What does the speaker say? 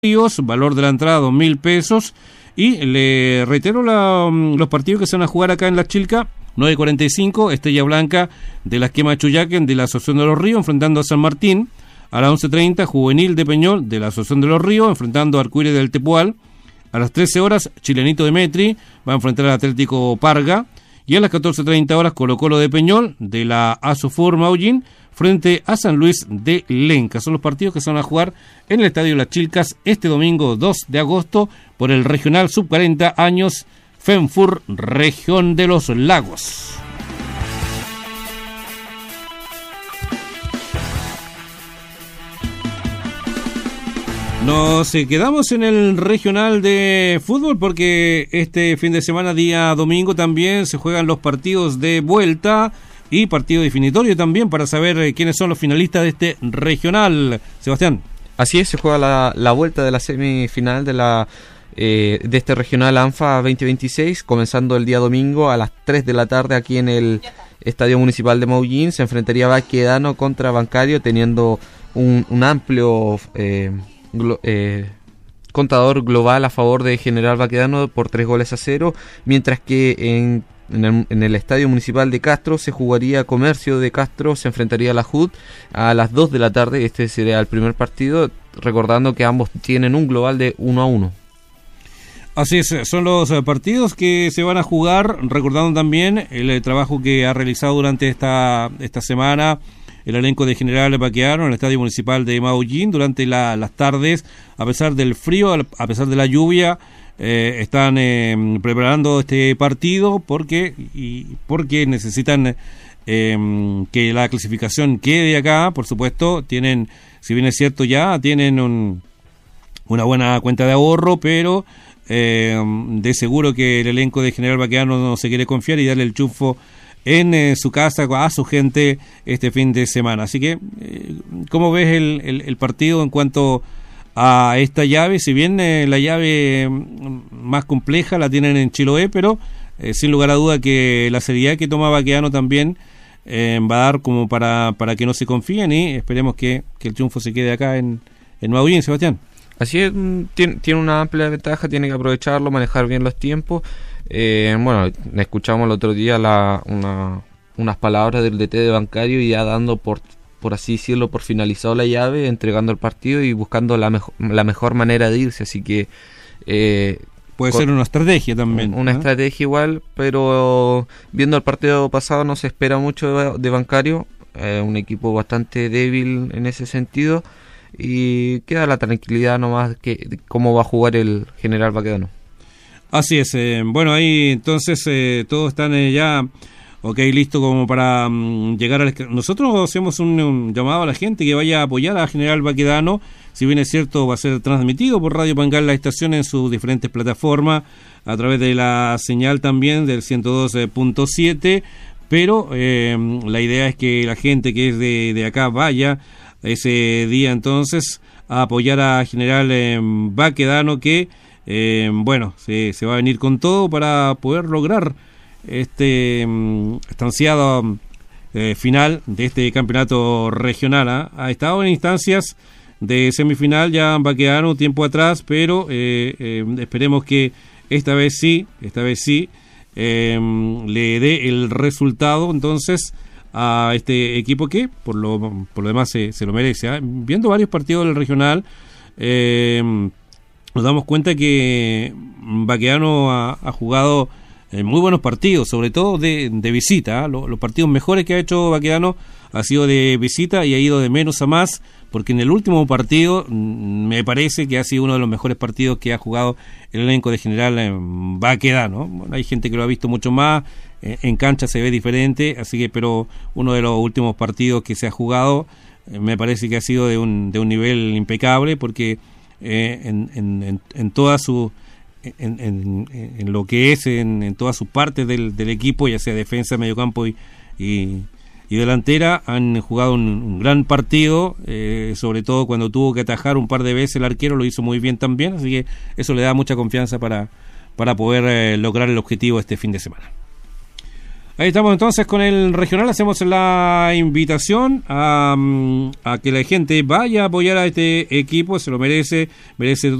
valor de la entrada 2.000 pesos. Y le reitero los partidos que se van a jugar acá en La Chilca. 9:45, Estrella Blanca de la Esquema Chuyaken de la Asociación de los Ríos enfrentando a San Martín. A las 11:30, Juvenil de Peñol de la Asociación de los Ríos enfrentando a Arcoíris del Tepual. A las 13 horas, Chilenito de Metri va a enfrentar al Atlético Parga. Y a las 14:30 horas, Colo Colo de Peñol de la Asofur Maullín frente a San Luis de Lenca. Son los partidos que se van a jugar en el Estadio Las Chilcas este domingo 2 de agosto por el Regional Sub 40 años FENFUR Región de los Lagos. Nos quedamos en el regional de fútbol porque este fin de semana, día domingo, también se juegan los partidos de vuelta y partido definitorio también para saber quiénes son los finalistas de este regional. Sebastián. Así es, se juega la vuelta de la semifinal de este regional ANFA 2026, comenzando el día domingo a las 3 de la tarde aquí en el Estadio Municipal de Maullín. Se enfrentaría Baquedano contra Bancario, teniendo un amplio contador global a favor de General Baquedano por 3-0, mientras que en el Estadio Municipal de Castro se jugaría Comercio de Castro, se enfrentaría a la JUD a las 2 de la tarde. Este sería el primer partido, recordando que ambos tienen un global de 1-1. Así es, son los partidos que se van a jugar, recordando también el trabajo que ha realizado durante esta semana el elenco de General Baquedano en el Estadio Municipal de Maullín durante las tardes. A pesar del frío, a pesar de la lluvia, están preparando este partido porque necesitan que la clasificación quede acá. Por supuesto, tienen, si bien es cierto, ya tienen una buena cuenta de ahorro, pero de seguro que el elenco de General Baquedano no se quiere confiar y darle el chufo en su casa a su gente este fin de semana. Así que, ¿cómo ves el partido en cuanto a esta llave? Si bien la llave más compleja la tienen en Chiloé, pero sin lugar a duda que la seriedad que toma Baquedano también va a dar como para que no se confíen, y esperemos que el triunfo se quede acá en Maullín. Sebastián. Así es, tiene una amplia ventaja, tiene que aprovecharlo, manejar bien los tiempos. Bueno, escuchamos el otro día unas palabras del DT de Bancario y ya dando por así decirlo, por finalizado la llave, entregando el partido y buscando la mejor manera de irse. Así que puede ser una estrategia también. Una estrategia igual, pero viendo el partido pasado no se espera mucho de Bancario, un equipo bastante débil en ese sentido, y queda la tranquilidad nomás que cómo va a jugar el General Baquedano. Así es, bueno, ahí entonces todos están ya listo como para llegar al... Nosotros hacemos un llamado a la gente que vaya a apoyar a General Baquedano. Si bien es cierto, va a ser transmitido por Radio Pangal la estación en sus diferentes plataformas, a través de la señal también del 102.7, pero la idea es que la gente que es de acá vaya ese día entonces a apoyar a General Baquedano, que se va a venir con todo para poder lograr este ansiado final de este campeonato regional. Ha estado en instancias de semifinal ya Baquedano tiempo atrás, pero esperemos que esta vez sí le dé el resultado entonces a este equipo que por lo demás se lo merece. Viendo varios partidos del regional, nos damos cuenta que Baquedano ha jugado muy buenos partidos, sobre todo de visita. Los partidos mejores que ha hecho Baquedano ha sido de visita y ha ido de menos a más, porque en el último partido me parece que ha sido uno de los mejores partidos que ha jugado el elenco de General Baquedano. Bueno, hay gente que lo ha visto mucho más, en cancha se ve diferente, así que, pero uno de los últimos partidos que se ha jugado me parece que ha sido de un nivel impecable, porque en toda su en lo que es en todas sus partes del equipo, ya sea defensa, mediocampo y delantera, han jugado un gran partido, sobre todo cuando tuvo que atajar un par de veces el arquero, lo hizo muy bien también, así que eso le da mucha confianza para poder lograr el objetivo este fin de semana. Ahí estamos entonces con el regional. Hacemos la invitación a que la gente vaya a apoyar a este equipo, se lo merece